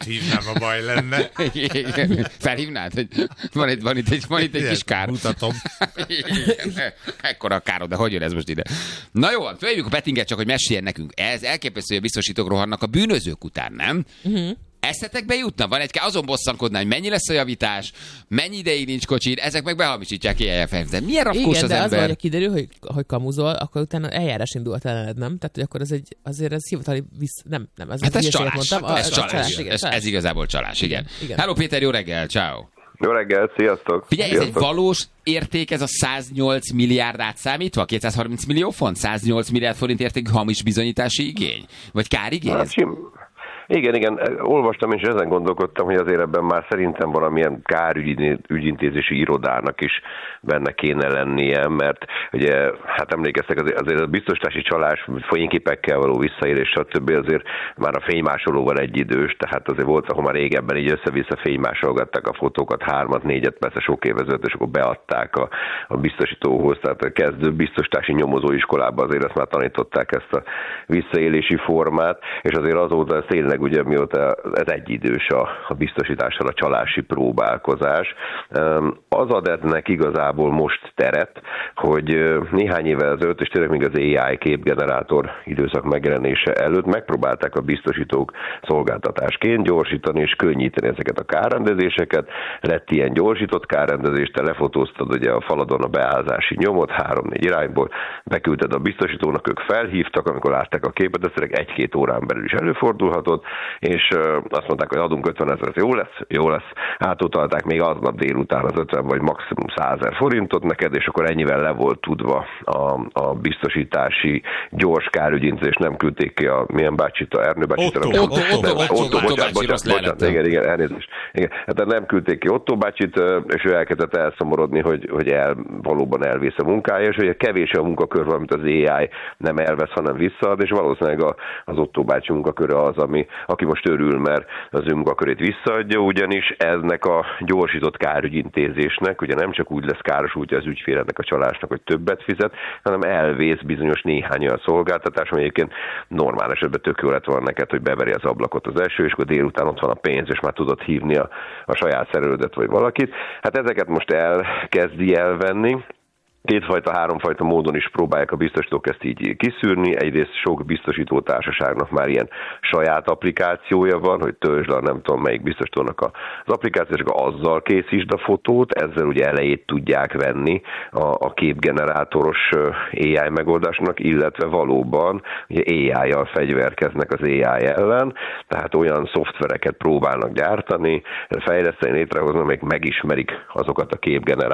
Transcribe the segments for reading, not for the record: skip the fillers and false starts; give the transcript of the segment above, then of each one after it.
hívnám, a baj lenne. Felhívnád, hogy van itt egy kis kár. Mutatom. Ekkora károd, de hogy jön ez most ide? Na jó, följövjük a Pettinget, csak hogy meséljen nekünk. Ez elképesztő, hogy a biztosítók rohannak a bűnözők után, nem? Eszetekbe jutna? Van azon bosszankodnál, hogy mennyi lesz a javítás, mennyi ideig nincs kocsid, ezek meg behamisítják ilyen de milyen rakkós az de ember? az van, hogy kiderül, hogy kamuzol, akkor utána eljárás indult ellened, nem? Tehát, hogy akkor azért ez hivatali nem, Hát ez csalás. mondtam. Ez csalás. Ez igazából csalás, igen. Hello Péter, jó reggel, ciao. Jó reggelt, sziasztok! Figyelj, ez egy valós érték, ez a 108 milliárd átszámítva? 230 millió font? 108 milliárd forint értékű hamis bizonyítási igény? Vagy kárigény? Hát, igen, olvastam és ezen gondolkodtam, hogy azért ebben már szerintem valamilyen kárügyintézési irodának is benne kéne lennie, mert ugye, hát emlékeztek, azért a biztosítási csalás, fényképekkel való visszaélés, stb. Azért már a fénymásolóval egyidős, tehát azért volt, ahol már régebben így össze-vissza fénymásolgatták a fotókat, 3-4, persze sok évezőt, és akkor beadták a biztosítóhoz, tehát a kezdő biztosítási nyomozóiskolában azért ezt már tanították, ezt a visszaélési formát, és azért azóta ez tényleg ugye mióta ez egyidős a biztosítással a csalási próbálkozás. Az ad ennek igazából most teret, hogy néhány évvel ezelőtt, és tényleg még az AI képgenerátor időszak megjelenése előtt megpróbálták a biztosítók szolgáltatásként gyorsítani és könnyíteni ezeket a kárrendezéseket. Lett ilyen gyorsított kárrendezés, te lefotóztad ugye a faladon a beállzási nyomot 3-4 irányból, beküldted a biztosítónak, ők felhívtak, amikor látták a képet, ez tényleg 1-2 órán belül is előfordulhatott, és azt mondták, hogy adunk 50 000, jó lesz, átutalták még aznap délután az 50 vagy maximum 100 000 forintot neked, és akkor ennyivel le volt tudva a biztosítási gyors kárügyintézés, nem küldték ki a milyen bácsit, a Ernő bácsit. Otto bácsi, igen, elnézést. Igen. Hát nem küldték ki Otto bácsit, és ő elkezdett elszomorodni, hogy valóban elvész a munkája, és hogy kevés a munkakör, amit az AI nem elvesz, hanem visszaad, és valószínűleg az Otto bácsi munkaköre az, aki most örül, mert az ő munkakörét visszaadja, ugyanis eznek a gyorsított kárügyintézésnek, ugye nem csak úgy lesz károsultja az ügyfél a csalásnak, hogy többet fizet, hanem elvész bizonyos néhány olyan szolgáltatás, ami egyébként normál esetben tök jó lett volna neked, hogy beveri az ablakot az eső, és akkor délután ott van a pénz, és már tudod hívni a saját szerelődet vagy valakit. Hát ezeket most elkezdi elvenni. Háromfajta módon is próbálják a biztosítók ezt így kiszűrni. Egyrészt sok biztosítótársaságnak már ilyen saját applikációja van, hogy töltsd le, nem tudom melyik biztosítónak az applikáció, és azzal készítsd a fotót, ezzel ugye elejét tudják venni a képgenerátoros AI megoldásnak, illetve valóban ugye AI-jal fegyverkeznek az AI ellen, tehát olyan szoftvereket próbálnak gyártani, fejleszteni, létrehozni, amelyek megismerik azokat a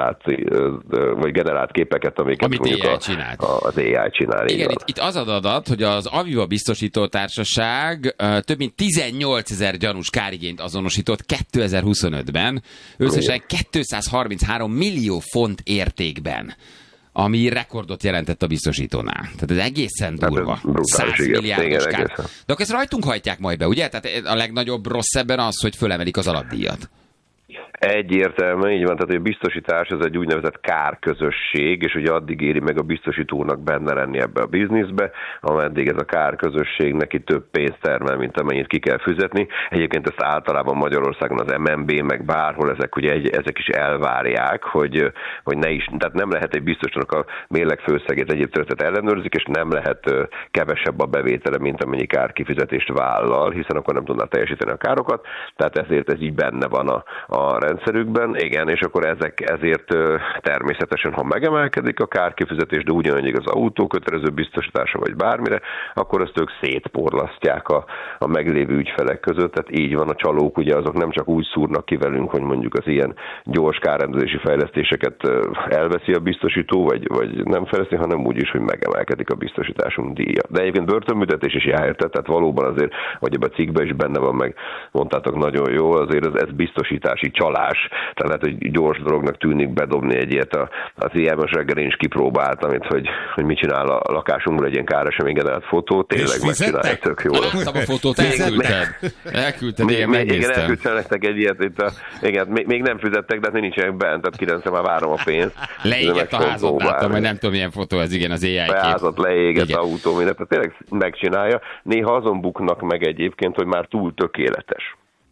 vagy generált képeket, amiket mondjuk az AI csinál. Igen, itt az adat, hogy az Aviva biztosító társaság több mint 18 000 gyanús kárigényt azonosított 2025-ben, összesen 233 millió font értékben, ami rekordot jelentett a biztosítónál. Tehát ez egészen durva. 100 milliárdos kár. De akkor ezt rajtunk hajtják majd be, ugye? Tehát a legnagyobb rossz ebben az, hogy fölemelik az alapdíjat. Egyértelműen így van, tehát a biztosítás ez egy úgynevezett kárközösség, és ugye addig éri meg a biztosítónak benne lenni ebbe a bizniszbe, ameddig ez a kárközösség neki több pénzt termel, mint amennyit ki kell fizetni. Egyébként ezt általában Magyarországon az MNB, meg bárhol ezek is elvárják, hogy ne is, tehát nem lehet egy biztosítónak a mérlegfőszegét egyéb területet ellenőrzik, és nem lehet kevesebb a bevétele, mint amennyi kárkifizetést vállal, hiszen akkor nem tudná teljesíteni a károkat, tehát ezért ez így benne van a rendszerükben, igen, és akkor ezért természetesen, ha megemelkedik a kárkifizetés, de ugyanúgy az autó kötelező biztosítása vagy bármire, akkor ezt ők szétporlasztják a meglévő ügyfelek között, tehát így van, a csalók ugye azok nem csak úgy szúrnak ki velünk, hogy mondjuk az ilyen gyors kárrendezési fejlesztéseket elveszi a biztosító, vagy nem fejleszti, hanem úgy is, hogy megemelkedik a biztosításunk díja. De egyébként börtönbüntetés is jár, tehát valóban azért, vagy ebben a cikkben is benne van, meg mondtátok nagyon jó, azért ez biztosítási csalás. Tehát lehet, hogy gyors dolognak tűnik bedobni egy ilyet. Az ilyen most reggel én is kipróbáltam, hogy mit csinál a lakásunkból egy ilyen káresemény generált fotó, tényleg megcsinálja, tök jó. Láttam a fotót, elküldted, igen, megnéztem. Igen, elküldtem nektek egy ilyet, igen, még nem fizettek, de hát nincsenek bent, tehát 9 már várom a pénzt. Leégett a házat, láttam, hogy nem tudom, milyen fotó ez, igen, az AI kép. A házat leégett, autó, mindent, tehát tényleg megcsinálja. Néha azon buknak meg egyébként, hogy már túl tökéletes.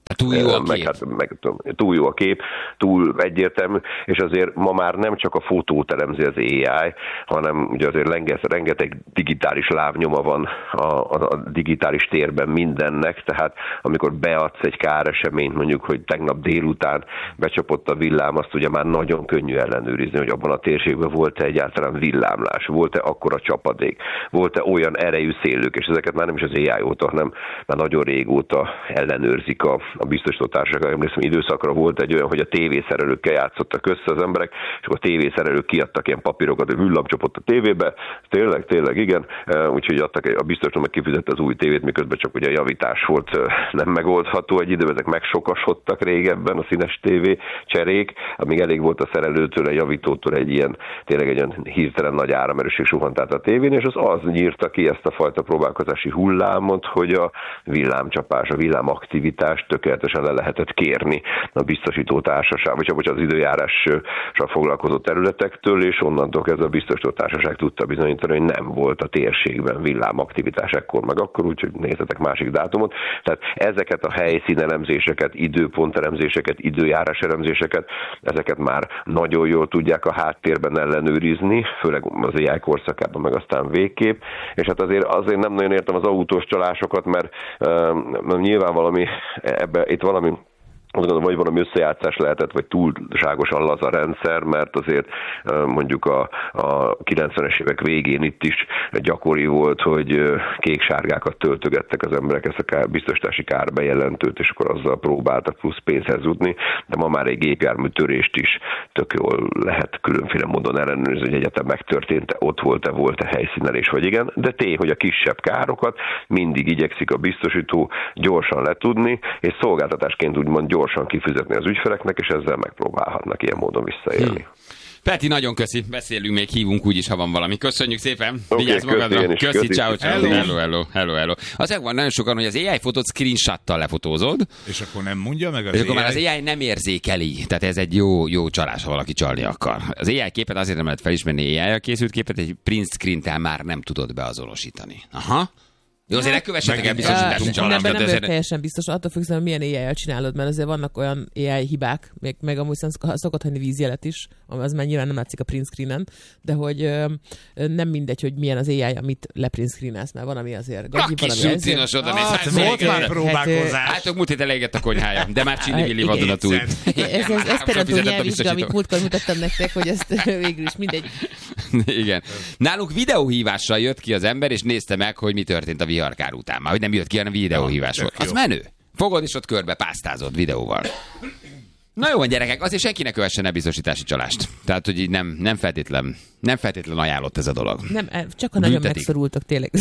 Túl jó a kép. Túl jó a kép, túl egyértelmű, és azért ma már nem csak a fotót elemzi az AI, hanem ugye azért rengeteg digitális lábnyoma van a digitális térben mindennek, tehát amikor beadsz egy káreseményt, mondjuk, hogy tegnap délután becsapott a villám, azt ugye már nagyon könnyű ellenőrizni, hogy abban a térségben volt-e egyáltalán villámlás, volt-e akkora csapadék, volt-e olyan erejű szélők, és ezeket már nem is az AI óta, hanem már nagyon régóta ellenőrzik a biztosító társaság. Emlékszem, időszakra volt egy olyan, hogy a tévészerelőkkel játszottak össze az emberek, és akkor a tévészerelők kiadtak ilyen papírokat, hogy villamcsapott a tévébe, tényleg, igen, úgyhogy a biztosító meg kifizette az új tévét, miközben csak ugye a javítás volt nem megoldható egy időben, ezek megsokasodtak régebben a színes tévé cserék, amíg elég volt a szerelőtől, a javítótól egy ilyen, tényleg egy olyan hirtelen nagy áramerőség suhant át a tévén, és az nyírta ki ezt a fajta próbálkozási hullámot, hogy a villámcsapás, a villámaktivitást tökéletesen le lehetett kérni a biztosító társaság, vagy az időjárással foglalkozó területektől, és onnantól kezdve a biztosító társaság tudta bizonyítani, hogy nem volt a térségben villámaktivitás ekkor meg akkor, úgyhogy nézzetek másik dátumot. Tehát ezeket a helyszínelemzéseket, időpontelemzéseket, időjáráselemzéseket, ezeket már nagyon jól tudják a háttérben ellenőrizni, főleg az AI korszakában, meg aztán végképp, és hát azért nem nagyon értem az autós csalásokat, mert nyilván itt valami azt gondolom, vagy valami összejátszás lehetett, vagy túlságosan laza rendszer, mert azért mondjuk a 90-es évek végén itt is gyakori volt, hogy kék-sárgákat töltögettek az emberek ezt a biztosítási kárbejelentőt, és akkor azzal próbáltak plusz pénzhez jutni, de ma már egy gépjármű törést is tök jól lehet különféle módon ellenőrizni, hogy egyetem megtörtént, ott volt-e helyszínelés, vagy igen, de tény, hogy a kisebb károkat mindig igyekszik a biztosító gyorsan letudni, és szolgáltatásként úgymond gyorsan kifizetni az ügyfeleknek, és ezzel megpróbálhatnak ilyen módon visszaélni. Peti, nagyon köszi. Beszélünk még, hívunk úgyis, ha van valami. Köszönjük szépen. Vigyázz magadra. Köszi, ciao. Hello. Azért van nagyon sokan, hogy az AI fotót screenshottal lefotózod. És akkor nem mondja meg az és akkor már az AI nem érzékeli. Tehát ez egy jó csalás, ha valaki csalni akar. Az AI képet azért nem lehet felismerni, AI-jal készült képet, egy print screen-tel már nem tudod beazonosítani. Aha. Jó, azért ne kövessetek el biztosítási csalást. Nem vagyok teljesen biztos, attól függően, hogy milyen AI-jal csinálod, mert azért vannak olyan AI hibák, meg amúgy szokott hagyni vízjelet is, az már nyilván nem látszik a print screenen, de hogy nem mindegy, hogy milyen az AI, amit leprint screenelsz, mert van, ami azért gagyi, van, ami azért. Volt már próbálkozás. Hát múlt héten elégett a konyhája, de már Csini-Villi vadon a túl. Ez esperantó nyelvvizsga, amit múltkor mutattam nektek, hogy ezt végül is mindegy. Igen. Nálunk videóhívással jött ki az ember, és nézte meg, hogy mi történt a viharkár után. Már hogy nem jött ki, hanem videóhívás volt. Az menő. Fogod, és ott körbe pásztázod videóval. Na jó, gyerekek, azért senki ne kövessen el biztosítási csalást. Tehát, hogy így nem feltétlen ajánlott ez a dolog. Nem, csak ha nagyon megszorultak, tényleg.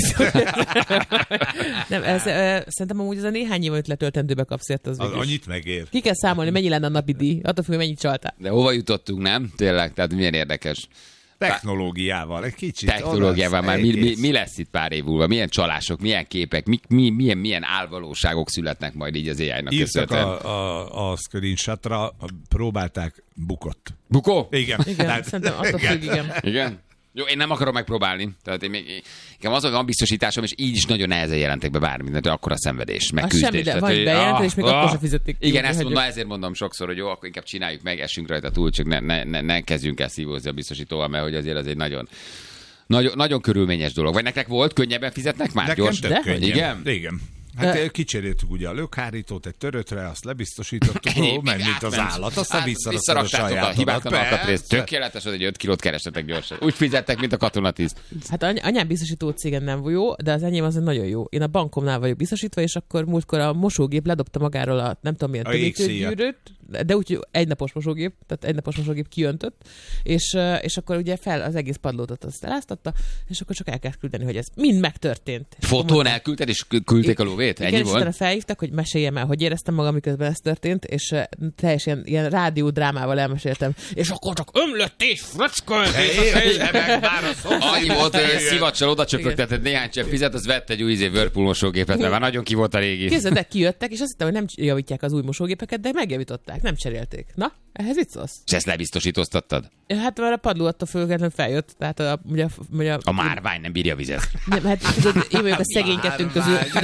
Nem, szerintem amúgy ez a néhány év, amit letöltendőbe kapsz, az annyit megér. Ki kell számolni, mennyi lenne a napi díj, attól függ, mennyit csaltál. De hova jutottunk, nem? Tényleg, tehát milyen érdekes. Technológiával, egy kicsit. Technológiával már mi lesz itt pár év múlva? Milyen csalások, milyen képek, milyen álvalóságok születnek majd így az AI-nak köszönhetően? A screenshotra, próbálták, bukott. Bukó? Igen. Szerintem attól függ, Igen? Jó, én nem akarom megpróbálni. Tehát nekem az, hogy van biztosításom, és így is nagyon nehezen jelentek be bármit, mert akkor a szenvedés, meg küzdés. Semmi, de vagy bejelent, és még akkor sem fizetik. Igen, ezért mondom sokszor, hogy jó, akkor inkább csináljuk meg, essünk rajta túl, csak ne kezdjünk el szívózni a biztosítóval, mert hogy azért az egy nagyon körülményes dolog. Vagy nektek volt, könnyebben fizetnek már? Nekem tök Igen? Igen. Hát kicseréltük ugye a lökhárítót egy törötre, azt lebiztosítottuk, mert mint az állat, aztán visszaraktátok a hibátlan alkatrészt. Tökéletes, hogy egy 5 kilót kerestetek gyorsan. Úgy fizettek, mint a katonatiszt. Hát anyám biztosító cégem nem jó, de az enyém az nagyon jó. Én a bankomnál vagyok biztosítva, és akkor múltkor a mosógép ledobta magáról a nem tudom milyen tömítőgyűrűt, de úgy egynapos mosógép, tehát egynapos mosógép kiöntött, és akkor ugye az egész padlót azt eláztatta, és akkor csak el kell küldeni, hogy ez mind megtörtént. Fotón elküldted, és küldték a lóvét? Ennyi igen, volt? és utána felhívtak, hogy meséljem el, hogy éreztem magam, miközben ez történt, és teljesen ilyen rádiódrámával elmeséltem. És akkor csak ömlött és fröckölt. Annyi volt, hogy szivacsal oda csöpögtetett néhány csepp fizet, az vett egy új Whirlpool mosógépet, mert már nagyon ki volt a régi. Képzeld, kijöttek, és azt hittem, hogy nem javítják az új mosógépeket, de megjavították, nem cserélték. Na, ehhez mit szólsz? És ezt lebiztosítoztattad? Hát már a padló attól függetlenül feljött. Tehát a márvány nem bírja vizet. Nem, hát tudod, én vagyok a szegénykettőnk közül.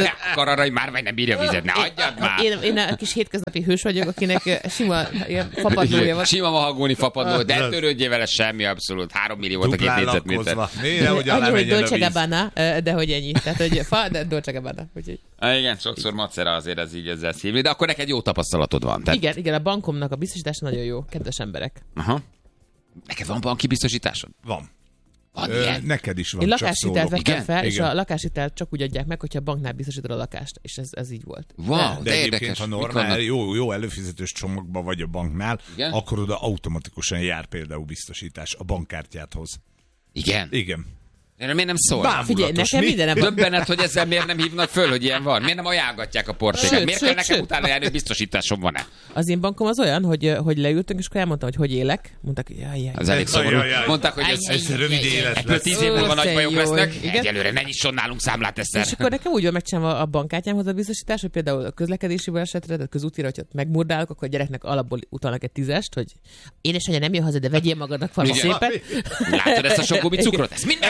van arra, hogy már vagy nem bírja vizet, ne adjad már. Én a kis hétköznapi hős vagyok, akinek sima ilyen fapadlója van. Sima mahagóni fapadló, de törődjél vele, semmi abszolút. 3 millió volt a négyzetméter. Annyi, hogy Dolce Gabbana, de hogy ennyi. Tehát, hogy fa, de Dolce Gabbana. Igen, sokszor macera azért ez így ezzel szívni, de akkor neked jó tapasztalatod van. Tehát... Igen, a bankomnak a biztosítása nagyon jó, kedves emberek. Aha. Neked van banki biztosításod? Van. Neked is van. Én lakáshitelt vettem fel, és a lakáshitelt csak úgy adják meg, hogyha a banknál biztosítod a lakást, és ez így volt. Wow, de egyébként, ha normál, jó előfizetős csomagban vagy a banknál, igen? Akkor oda automatikusan jár például biztosítás a bankkártyádhoz. Igen? Igen. Erről miért nem szól? Figyelj, nekem mindenem... Döbbenet, hogy ezzel miért nem hívnak föl, hogy ilyen van? Miért nem ajánlgatják a portéket? Miért kell nekem utána járni, hogy biztosításom van-e? Az én bankom az olyan, hogy leültünk, és akkor elmondtam, hogy élek. Mondták, hogy jaj. Az elég szomorú. Mondták, hogy ez rövid élet lesz. 10 év múlva nagy bajok lesznek. Egyelőre ne nyisson nálunk számlát egyszer. És akkor nekem úgy van megcsinálva a bankkártyámhoz a biztosítás, hogy például a közlekedési balesetre, tehát közútira, hogyha megmurdálok, akkor a gyereknek alapból utalnak egy 10-est, hogy édesanyja nem jön haza, de vegyél magadnak valami szépet. Látod ezt a sok gubi cukrot? Ez minden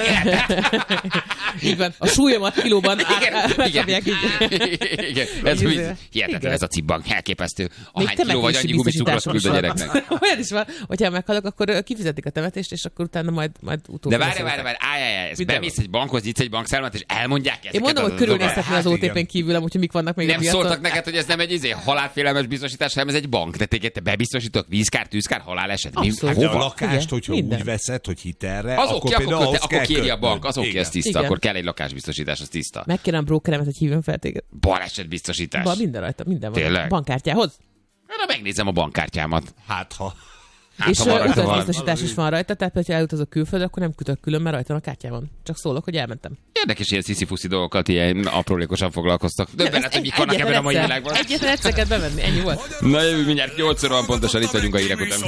így van, a súlyomat kilóban megkapják így. Igen, ez úgy hihetetlen ez a cipbank, elképesztő. Ahány kiló vagy, annyi gumicukrot küld a gyereknek. Olyan is van, hogyha meghalok, akkor kifizetik a temetést, és akkor utána majd utóbb. De várj, bemész egy bankhoz, nyitsz egy bankszámlát, és elmondják ezeket. Én mondom, hogy körülnézhetni az OTP-n kívül, amúgy mik vannak még. Nem szóltak neked, hogy ez nem egy halálfélelmes biztosítás, hanem ez egy bank. De téged bebiztosítok vízkár, tűzkár, haláleset. A lakást, hogyha úgy veszed, hogy hitelre, akkor kéri a bank, az oké, ez tiszta, akkor kell egy lakásbiztosítás, az tiszta. Megkérem a brókeremet, hogy hívjon fel téged. Balesetbiztosítás. Minden rajta, minden van. Tényleg? Bankkártyához. Na, megnézem a bankkártyámat. Hát, és utazbiztosítás is van rajta, tehát ha elutazok külföldre, akkor nem kötök külön, mert rajta van a kártyában. Csak szólok, hogy elmentem. Érdekes, ilyen sziszi-fuszi dolgokat ilyen aprólékosan foglalkoztak. Döbbenet, hogy mik vannak ebben a mai világban. Egyetlen egyszerűen bevenni, ennyi volt. Na jövő mindjárt 8 óra van pontosan, itt vagyunk a hírek után.